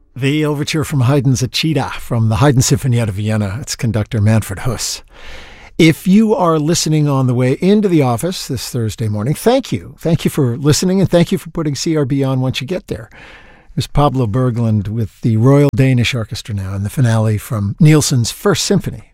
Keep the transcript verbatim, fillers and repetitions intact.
The overture from Haydn's Achita from the Haydn Sinfonietta of Vienna. Its conductor Manfred Huss. If you are listening on the way into the office this Thursday morning, thank you. Thank you for listening, and thank you for putting C R B on once you get there. There's Pablo Berglund with the Royal Danish Orchestra now in the finale from Nielsen's First Symphony.